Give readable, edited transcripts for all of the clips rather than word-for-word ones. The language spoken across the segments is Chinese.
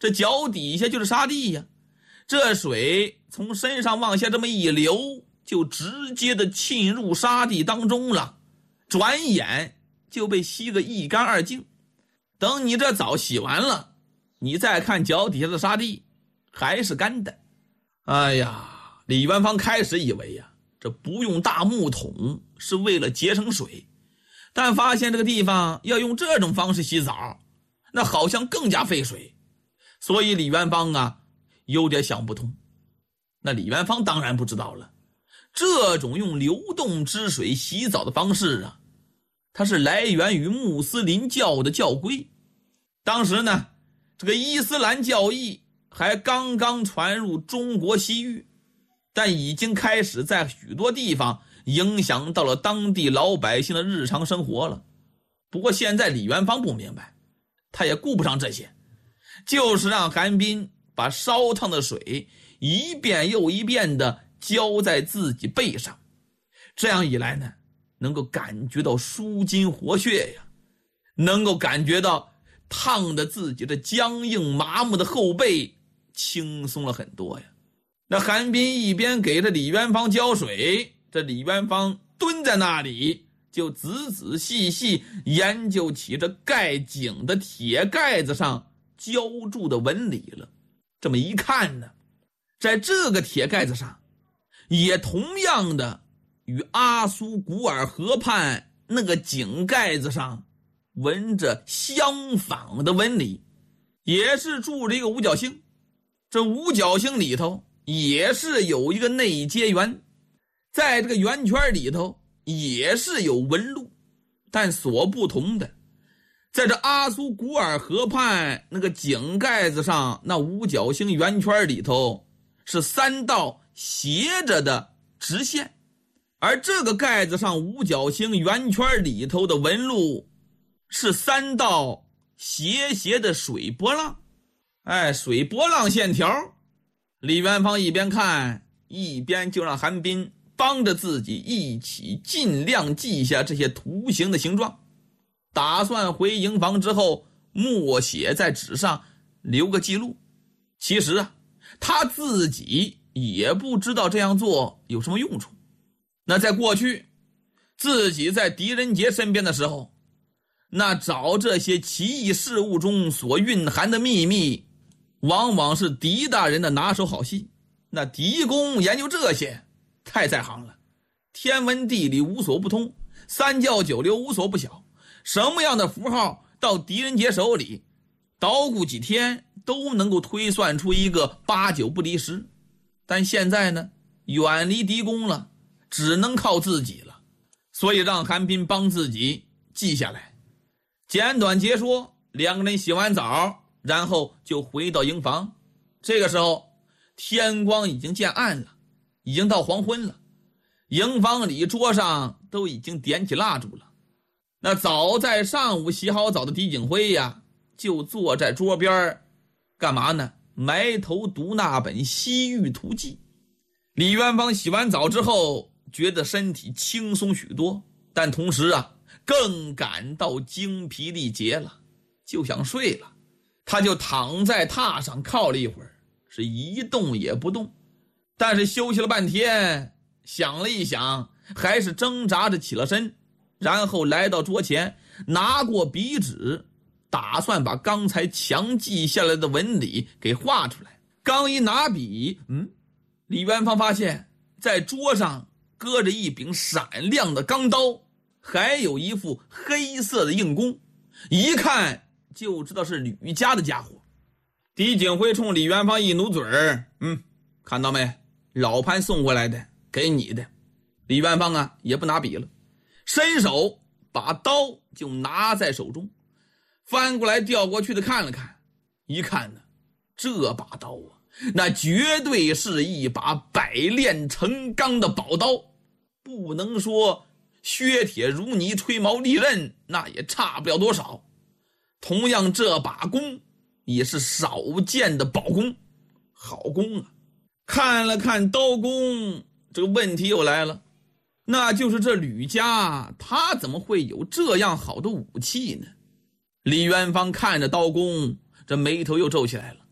这脚底下就是沙地呀，这水从身上往下这么一流，就直接的浸入沙地当中了，转眼就被吸个一干二净。等你这澡洗完了，你再看脚底下的沙地还是干的。哎呀，李元芳开始以为呀，这不用大木桶是为了节省水，但发现这个地方要用这种方式洗澡，那好像更加费水。所以李元芳啊有点想不通。那李元芳当然不知道了，这种用流动之水洗澡的方式啊，它是来源于穆斯林教的教规。当时呢，这个伊斯兰教义还刚刚传入中国西域，但已经开始在许多地方影响到了当地老百姓的日常生活了。不过现在李元芳不明白，他也顾不上这些，就是让韩冰把烧烫的水一遍又一遍地浇在自己背上，这样一来呢，能够感觉到舒筋活血呀，能够感觉到烫的自己的僵硬麻木的后背轻松了很多呀。那韩冰一边给着李元芳浇水，这李元芳蹲在那里就仔仔细细研究起这盖井的铁盖子上浇筑的纹理了。这么一看呢，在这个铁盖子上也同样的与阿苏古尔河畔那个井盖子上纹着相仿的纹理，也是铸了一个五角星。这五角星里头也是有一个内接圆，在这个圆圈里头也是有纹路，但所不同的，在这阿苏古尔河畔那个井盖子上那五角星圆圈里头是3道斜着的直线，而这个盖子上五角星圆圈里头的纹路是3道斜斜的水波浪。水波浪线条。李元芳一边看一边就让韩冰帮着自己一起尽量记下这些图形的形状，打算回营房之后默写在纸上留个记录。其实啊，他自己也不知道这样做有什么用处。那在过去自己在狄仁杰身边的时候，那找这些奇异事物中所蕴含的秘密往往是狄大人的拿手好戏。那狄公研究这些太在行了，天文地理无所不通，三教九流无所不晓，什么样的符号到狄仁杰手里捣鼓几天都能够推算出一个8、9不离10。但现在呢，远离狄公了，只能靠自己了，所以让韩冰帮自己记下来。简短截说，两个人洗完澡，然后就回到营房。这个时候天光已经渐暗了，已经到黄昏了，营房里桌上都已经点起蜡烛了。那早在上午洗好澡的狄景辉呀，就坐在桌边干嘛呢？埋头读那本《西域图记》。李元芳洗完澡之后觉得身体轻松许多，但同时啊更感到精疲力竭了，就想睡了。他就躺在榻上靠了一会儿，是一动也不动。但是休息了半天，想了一想，还是挣扎着起了身，然后来到桌前，拿过笔纸，打算把刚才强记下来的纹理给画出来。刚一拿笔，李元芳发现在桌上搁着一柄闪亮的钢刀，还有一副黑色的硬弓，一看就知道是吕家的家伙。狄景辉冲李元芳一努嘴儿，看到没？老潘送过来的，给你的。李元芳啊也不拿笔了，伸手把刀就拿在手中，翻过来调过去的看了看，一看呢，这把刀啊，那绝对是一把百炼成钢的宝刀，不能说削铁如泥吹毛利刃，那也差不了多少。同样这把弓也是少见的宝弓，好弓啊。看了看刀工，这个问题又来了，那就是这吕家他怎么会有这样好的武器呢？李元芳看着刀工，这眉头又皱起来了。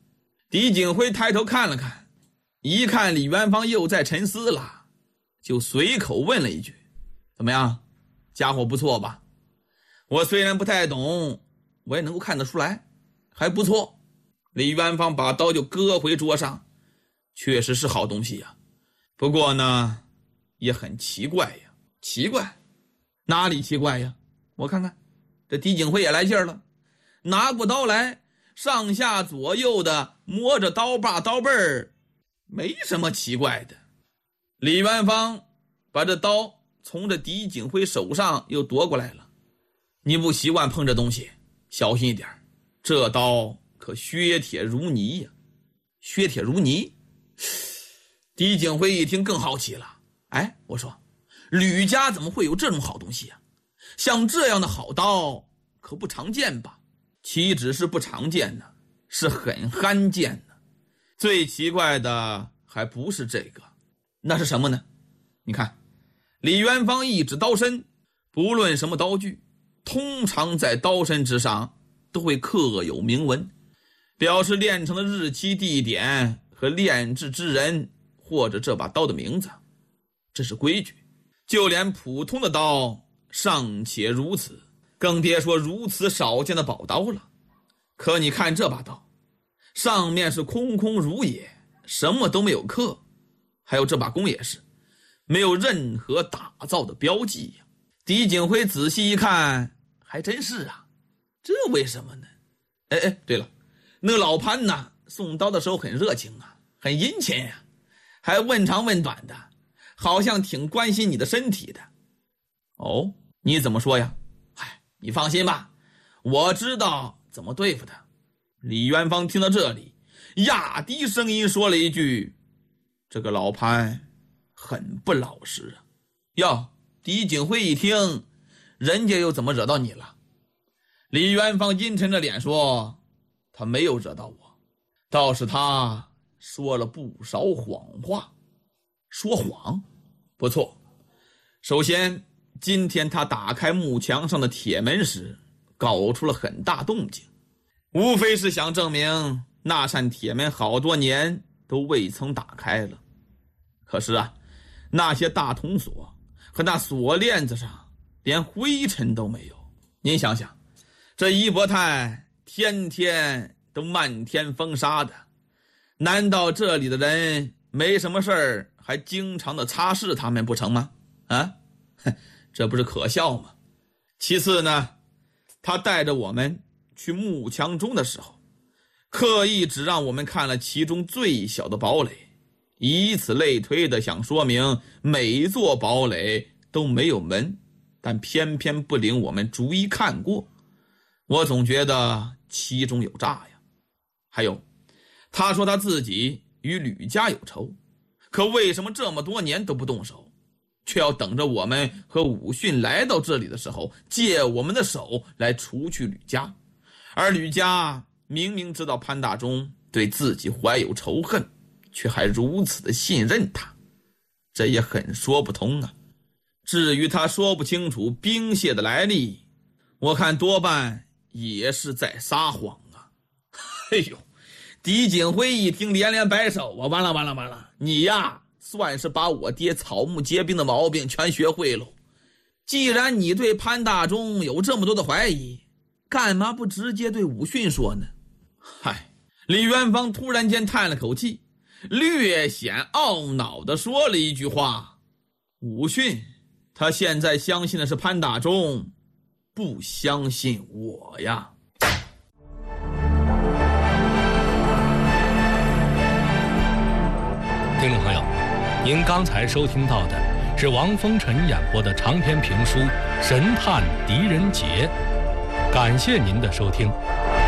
狄景辉抬头看了看，一看李元芳又在沉思了，就随口问了一句：怎么样，家伙不错吧？我虽然不太懂，我也能够看得出来，还不错。李元芳把刀就搁回桌上，确实是好东西呀。不过呢，也很奇怪呀。奇怪？哪里奇怪呀？我看看，这狄景辉也来劲儿了，拿过刀来，上下左右的摸着刀把刀背儿，没什么奇怪的。李元芳把这刀从这狄景辉手上又夺过来了。你不习惯碰这东西，小心一点，这刀可削铁如泥呀。削铁如泥？狄景辉一听更好奇了。哎，我说吕家怎么会有这种好东西呀？像这样的好刀可不常见吧？岂止是不常见呢，是很罕见的。最奇怪的还不是这个，那是什么呢？你看，李元芳一指刀身，不论什么刀具，通常在刀身之上都会刻有铭文，表示炼成的日期、地点和炼制之人或者这把刀的名字。这是规矩，就连普通的刀尚且如此，更别说如此少见的宝刀了。可你看这把刀，上面是空空如也，什么都没有刻，还有这把弓也是没有任何打造的标记呀。狄景辉仔细一看，还真是啊，这为什么呢？哎，对了，那个老潘呐，送刀的时候很热情啊，很殷勤啊，还问长问短的，好像挺关心你的身体的。哦，你怎么说呀？嗨，你放心吧，我知道怎么对付他。李元芳听到这里，压低声音说了一句：这个老潘很不老实啊。哟，狄景辉一听，人家又怎么惹到你了？李元芳阴沉着脸说：他没有惹到我，倒是他说了不少谎话。说谎？不错。首先，今天他打开幕墙上的铁门时，搞出了很大动静，无非是想证明那扇铁门好多年都未曾打开了。可是啊，那些大铜锁和那锁链子上连灰尘都没有。您想想，这一伯太天天都漫天风沙的，难道这里的人没什么事儿还经常的擦拭他们不成吗？啊，这不是可笑吗？其次呢，他带着我们去幕墙中的时候，刻意只让我们看了其中最小的堡垒，以此类推的想说明每座堡垒都没有门，但偏偏不领我们逐一看过。我总觉得其中有诈呀。还有，他说他自己与吕家有仇，可为什么这么多年都不动手，却要等着我们和武训来到这里的时候借我们的手来除去吕家？而吕家明明知道潘大忠对自己怀有仇恨，却还如此的信任他，这也很说不通啊。至于他说不清楚兵械的来历，我看多半也是在撒谎啊。哎呦，狄景辉一听连连摆手啊，完了，你呀算是把我爹草木皆兵的毛病全学会了。既然你对潘大忠有这么多的怀疑，干嘛不直接对武训说呢？嗨，李元芳突然间叹了口气，略显懊恼地说了一句话：武训他现在相信的是潘大忠，不相信我呀。 听众朋友，您刚才收听到的是王风尘演播的长篇评书《神探狄仁杰》，感谢您的收听。